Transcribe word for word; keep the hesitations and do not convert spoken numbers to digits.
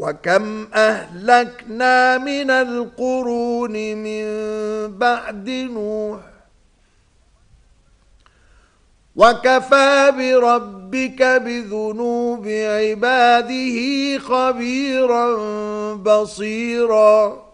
وكم أهلكنا من القرون من بعد نوح وكفى بربك بذنوب عباده خبيرا بصيرا